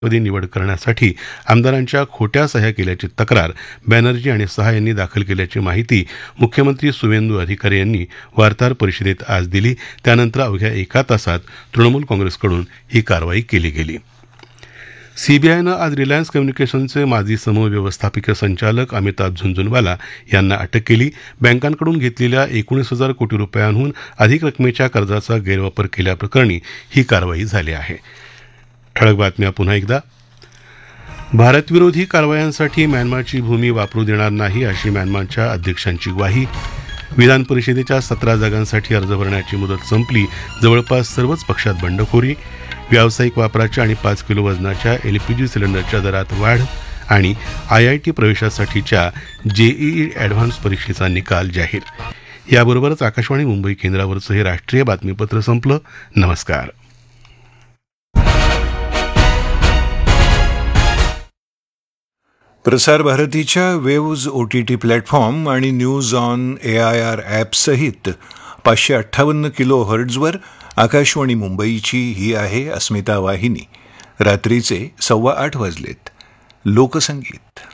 पदी निवड करण्यासाठी आमदारांच्या खोट्या सह्या केल्याची तक्रार बॅनर्जी आणि शहा यांनी दाखल केल्याची माहिती मुख्यमंत्री सुवेंदू अधिकारी यांनी वार्ताहर परिषदेत आज दिली. त्यानंतर अवघ्या एका तासात तृणमूल काँग्रेसकडून ही कारवाई केली गेली. सीबीआयनं आज रिलायन्स कम्युनिकेशनचे माजी समव्यवस्थापकीय संचालक अमिताभ झुंझुनवाला यांना अटक केली. बँकांकडून घेतलेल्या 19,000 कोटी रुपयांहून अधिक रकमेच्या कर्जाचा गैरवापर केल्याप्रकरणी ही कारवाई झाली आहे. ठळक बातम्या पुन्हा एकदा. भारतविरोधी कारवायांसाठी म्यानमारची भूमी वापरू देणार नाही अशी म्यानमारच्या अध्यक्षांची ग्वाही. विधान परिषदेच्या 17 जागांसाठी अर्ज भरण्याची मुदत संपली. जवळपास सर्वच पक्षात बंडखोरी. व्यावसायिक वापराच्या आणि 5 किलो वजनाच्या एलपीजी सिलेंडरच्या दरात वाढ. आणि आयआयटी प्रवेशासाठीच्या जेईई ॲडव्हान्स परीक्षेचा निकाल जाहीर. याबरोबरच आकाशवाणी मुंबई केंद्रावरचं हे राष्ट्रीय बातमीपत्र संपलं. नमस्कार. प्रसार भारतीच्या वेव्ज OTT प्लॅटफॉर्म आणि news on AIR ॲपसहित 558 kilo हर्ट्झवर Akashvani मुंबईची ही आहे अस्मिता वाहिनी. रात्रीचे 8:15 वाजलेत. लोकसंगीत.